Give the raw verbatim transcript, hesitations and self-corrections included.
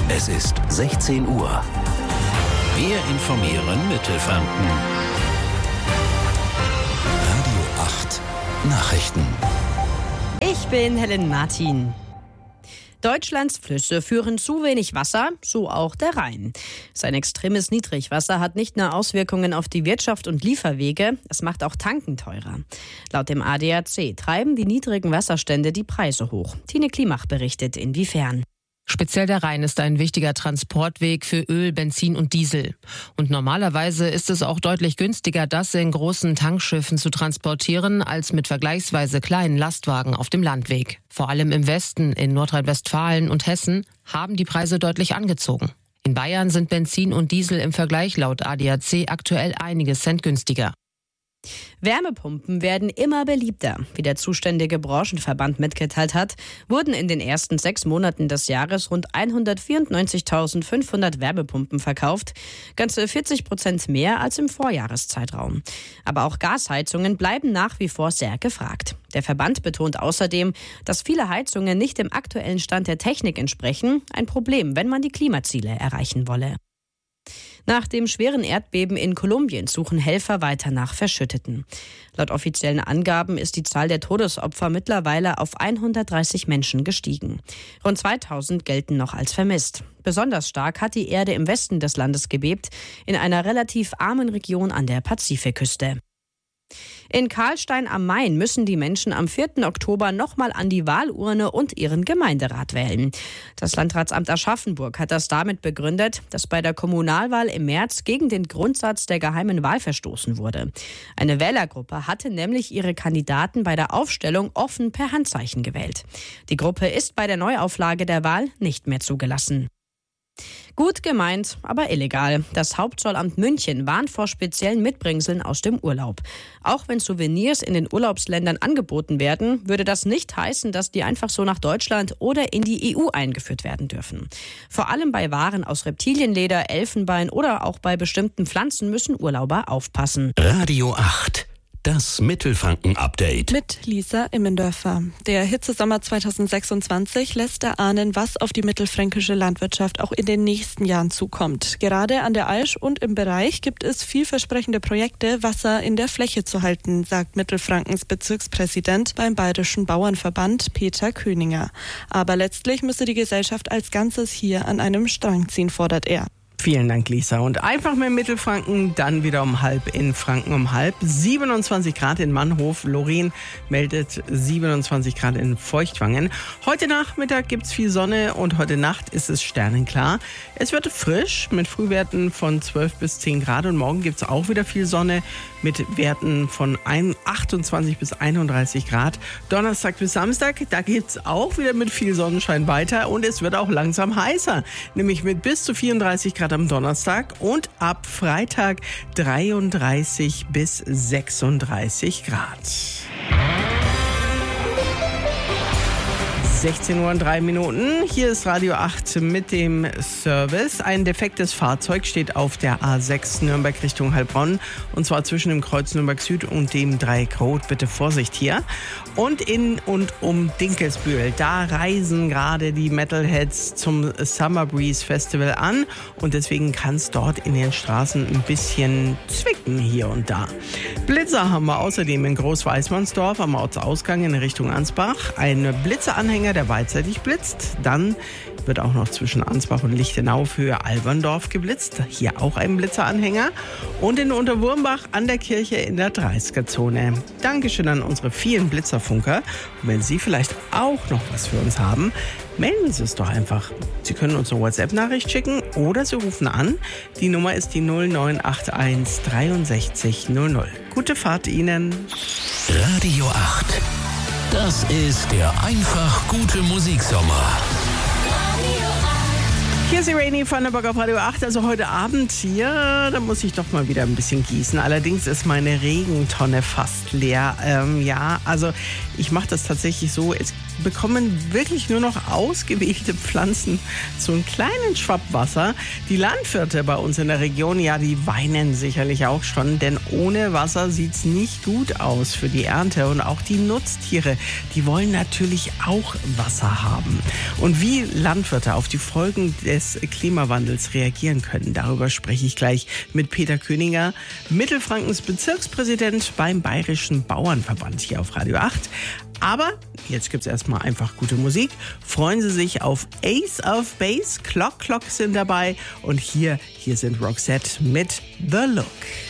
Es ist sechzehn Uhr. Wir informieren Mittelfranken. Radio acht Nachrichten. Ich bin Helen Martin. Deutschlands Flüsse führen zu wenig Wasser, so auch der Rhein. Sein extremes Niedrigwasser hat nicht nur Auswirkungen auf die Wirtschaft und Lieferwege, es macht auch Tanken teurer. Laut dem A D A C treiben die niedrigen Wasserstände die Preise hoch. Tine Klimach berichtet, inwiefern. Speziell der Rhein ist ein wichtiger Transportweg für Öl, Benzin und Diesel. Und normalerweise ist es auch deutlich günstiger, das in großen Tankschiffen zu transportieren, als mit vergleichsweise kleinen Lastwagen auf dem Landweg. Vor allem im Westen, in Nordrhein-Westfalen und Hessen, haben die Preise deutlich angezogen. In Bayern sind Benzin und Diesel im Vergleich laut A D A C aktuell einige Cent günstiger. Wärmepumpen werden immer beliebter. Wie der zuständige Branchenverband mitgeteilt hat, wurden in den ersten sechs Monaten des Jahres rund hundertvierundneunzigtausendfünfhundert Wärmepumpen verkauft, ganze vierzig Prozent mehr als im Vorjahreszeitraum. Aber auch Gasheizungen bleiben nach wie vor sehr gefragt. Der Verband betont außerdem, dass viele Heizungen nicht dem aktuellen Stand der Technik entsprechen, ein Problem, wenn man die Klimaziele erreichen wolle. Nach dem schweren Erdbeben in Kolumbien suchen Helfer weiter nach Verschütteten. Laut offiziellen Angaben ist die Zahl der Todesopfer mittlerweile auf hundertdreißig Menschen gestiegen. Rund zweitausend gelten noch als vermisst. Besonders stark hat die Erde im Westen des Landes gebebt, in einer relativ armen Region an der Pazifikküste. In Karlstein am Main müssen die Menschen am vierten Oktober nochmal an die Wahlurne und ihren Gemeinderat wählen. Das Landratsamt Aschaffenburg hat das damit begründet, dass bei der Kommunalwahl im März gegen den Grundsatz der geheimen Wahl verstoßen wurde. Eine Wählergruppe hatte nämlich ihre Kandidaten bei der Aufstellung offen per Handzeichen gewählt. Die Gruppe ist bei der Neuauflage der Wahl nicht mehr zugelassen. Gut gemeint, aber illegal. Das Hauptzollamt München warnt vor speziellen Mitbringseln aus dem Urlaub. Auch wenn Souvenirs in den Urlaubsländern angeboten werden, würde das nicht heißen, dass die einfach so nach Deutschland oder in die E U eingeführt werden dürfen. Vor allem bei Waren aus Reptilienleder, Elfenbein oder auch bei bestimmten Pflanzen müssen Urlauber aufpassen. Radio acht. Das Mittelfranken-Update. Mit Lisa Immendörfer. Der Hitzesommer zweitausendsechsundzwanzig lässt erahnen, was auf die mittelfränkische Landwirtschaft auch in den nächsten Jahren zukommt. Gerade an der Aisch und im Bereich gibt es vielversprechende Projekte, Wasser in der Fläche zu halten, sagt Mittelfrankens Bezirkspräsident beim Bayerischen Bauernverband Peter Köninger. Aber letztlich müsse die Gesellschaft als Ganzes hier an einem Strang ziehen, fordert er. Vielen Dank, Lisa. Und einfach mehr Mittelfranken, dann wieder um halb in Franken um halb. siebenundzwanzig Grad in Mannhof. Lorraine meldet siebenundzwanzig Grad in Feuchtwangen. Heute Nachmittag gibt's viel Sonne und heute Nacht ist es sternenklar. Es wird frisch mit Frühwerten von zwölf bis zehn Grad und morgen gibt's auch wieder viel Sonne mit Werten von achtundzwanzig bis einunddreißig Grad. Donnerstag bis Samstag, da geht's auch wieder mit viel Sonnenschein weiter und es wird auch langsam heißer, nämlich mit bis zu vierunddreißig Grad am Donnerstag und ab Freitag dreiunddreißig bis sechsunddreißig Grad. sechzehn Uhr und drei Minuten. Hier ist Radio acht mit dem Service. Ein defektes Fahrzeug steht auf der A sechs Nürnberg Richtung Heilbronn. Und zwar zwischen dem Kreuz Nürnberg Süd und dem Dreieck Rot. Bitte Vorsicht hier. Und in und um Dinkelsbühl. Da reisen gerade die Metalheads zum Summer Breeze Festival an. Und deswegen kann es dort in den Straßen ein bisschen zwicken hier und da. Blitzer haben wir außerdem in Großweißmannsdorf am Ortsausgang in Richtung Ansbach. Ein Blitzeranhänger, der beidseitig blitzt. Dann wird auch noch zwischen Ansbach und Lichtenau auf Höhe Alberndorf geblitzt. Hier auch ein Blitzeranhänger. Und in Unterwurmbach an der Kirche in der dreißiger-Zone. Dankeschön an unsere vielen Blitzerfunker. Und wenn Sie vielleicht auch noch was für uns haben, melden Sie es doch einfach. Sie können uns eine WhatsApp-Nachricht schicken oder Sie rufen an. Die Nummer ist die null neun acht eins dreiundsechzig null null. Gute Fahrt Ihnen. Radio acht. Das ist der einfach gute Musiksommer. Hier ist die Rainy von der Bock auf Radio acht. Also heute Abend hier, da muss ich doch mal wieder ein bisschen gießen. Allerdings ist meine Regentonne fast leer. Ähm, ja, also ich mache das tatsächlich so. Es bekommen wirklich nur noch ausgewählte Pflanzen so einen kleinen Schwapp Wasser. Die Landwirte bei uns in der Region, ja, die weinen sicherlich auch schon, denn ohne Wasser sieht's nicht gut aus für die Ernte. Und auch die Nutztiere, die wollen natürlich auch Wasser haben. Und wie Landwirte auf die Folgen des Klimawandels reagieren können, darüber spreche ich gleich mit Peter Königer, Mittelfrankens Bezirkspräsident beim Bayerischen Bauernverband hier auf Radio acht. Aber jetzt gibt's erstmal einfach gute Musik. Freuen Sie sich auf Ace of Base, Clock Clock sind dabei und hier, hier sind Roxette mit The Look.